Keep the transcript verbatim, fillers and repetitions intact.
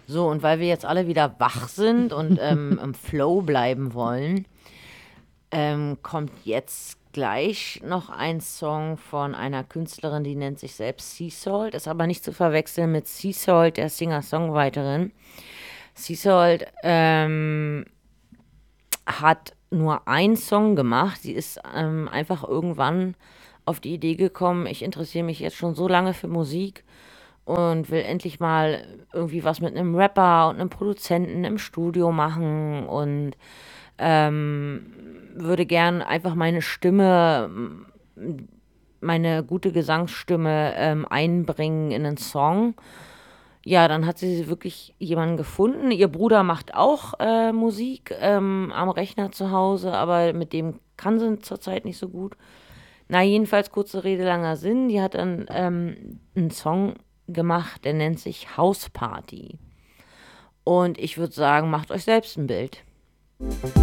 So, und weil wir jetzt alle wieder wach sind und ähm, im Flow bleiben wollen, ähm, kommt jetzt gleich noch ein Song von einer Künstlerin, die nennt sich selbst Sea Salt, ist aber nicht zu verwechseln mit Sea Salt, der Singer-Songwriterin. Sea Salt ähm, hat nur einen Song gemacht. Sie ist ähm, einfach irgendwann auf die Idee gekommen, ich interessiere mich jetzt schon so lange für Musik und will endlich mal irgendwie was mit einem Rapper und einem Produzenten im Studio machen und ähm, würde gern einfach meine Stimme, meine gute Gesangsstimme ähm, einbringen in einen Song. Ja, dann hat sie wirklich jemanden gefunden. Ihr Bruder macht auch äh, Musik ähm, am Rechner zu Hause, aber mit dem kann sie zurzeit nicht so gut. Na, jedenfalls kurze Rede, langer Sinn. Die hat dann ähm, einen Song gemacht, der nennt sich House Party. Und ich würde sagen, macht euch selbst ein Bild.